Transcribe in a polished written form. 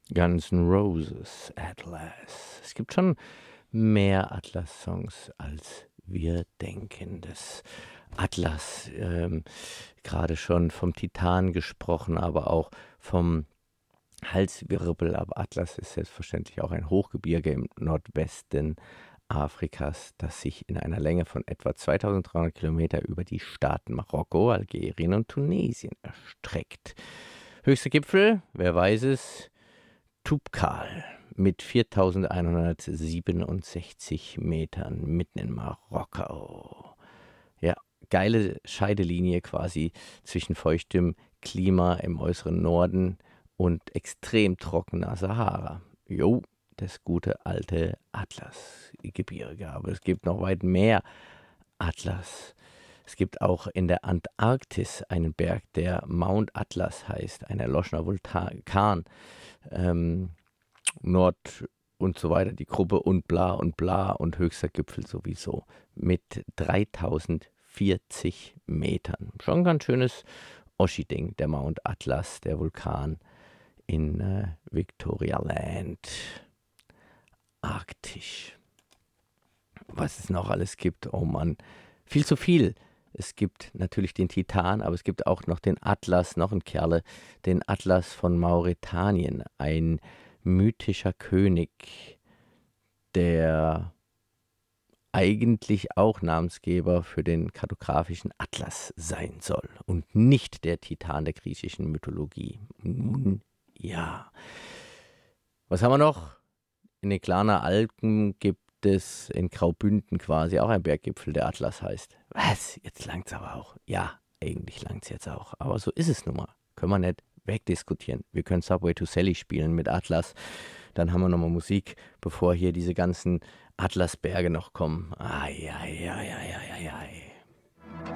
Guns N' Roses, Atlas. Es gibt schon mehr Atlas-Songs, als wir denken. Das Atlas, gerade schon vom Titan gesprochen, aber auch vom Halswirbel. Aber Atlas ist selbstverständlich auch ein Hochgebirge im Nordwesten Afrikas, das sich in einer Länge von etwa 2300 Kilometer über die Staaten Marokko, Algerien und Tunesien erstreckt. Höchster Gipfel, wer weiß es, Toubkal mit 4167 Metern mitten in Marokko. Ja, geile Scheidelinie quasi zwischen feuchtem Klima im äußeren Norden und extrem trockener Sahara. Jo, das gute alte Atlasgebirge. Aber es gibt noch weit mehr Atlas. Es gibt auch in der Antarktis einen Berg, der Mount Atlas heißt, ein erloschener Vulkan. Ähm, Nord und so weiter, die Gruppe und bla und höchster Gipfel sowieso mit 3040 Metern. Schon ein ganz schönes Oschi-Ding, der Mount Atlas, der Vulkan in Victoria Land. Arktisch. Was es noch alles gibt, oh Mann, viel zu viel. Es gibt natürlich den Titan, aber es gibt auch noch den Atlas, noch ein Kerle, den Atlas von Mauretanien, ein mythischer König, der eigentlich auch Namensgeber für den kartografischen Atlas sein soll und nicht der Titan der griechischen Mythologie. Nun ja. Was haben wir noch? In den Glaner Alpen gibt es in Graubünden quasi auch einen Berggipfel, der Atlas heißt. Was? Jetzt langt's aber auch. Ja, eigentlich langt's jetzt auch. Aber so ist es nun mal. Können wir nicht wegdiskutieren. Wir können Subway to Sally spielen mit Atlas. Dann haben wir nochmal Musik, bevor hier diese ganzen Atlasberge noch kommen. Ai, ai, ai, ai,